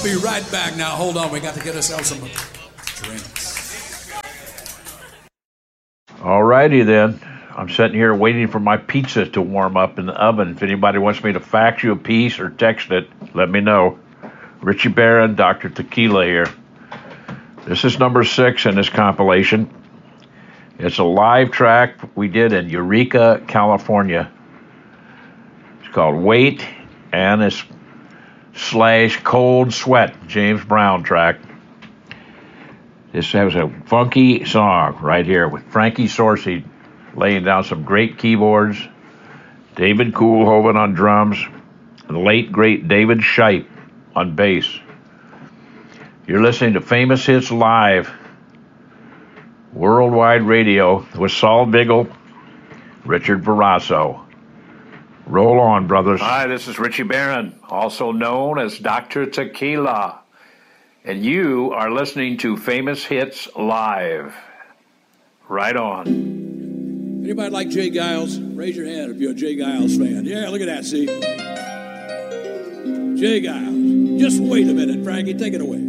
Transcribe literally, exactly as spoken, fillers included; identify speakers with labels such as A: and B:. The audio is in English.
A: We'll be right back. Now, hold on. We got to get ourselves some drinks.
B: All righty, then. I'm sitting here waiting for my pizza to warm up in the oven. If anybody wants me to fax you a piece or text it, let me know. Richie Barron, Doctor Tequila here. This is number six in this compilation. It's a live track we did in Eureka, California. It's called Wait, and it's slash Cold Sweat, James Brown track. This has a funky song right here with Frankie Sorcy laying down some great keyboards, David Koolhoven on drums, and the late, great David Shipe on bass. You're listening to Famous Hits Live, Worldwide Radio, with Saul Biggle, Richard Verasso. Roll on, brothers.
C: Hi, this is Richie Barron, also known as Doctor Tequila, and you are listening to Famous Hits Live. Right on.
A: Anybody like Jay Giles? Raise your hand if you're a Jay Giles fan. Yeah, look at that, see? Jay Giles. Just wait a minute, Frankie. Take it away.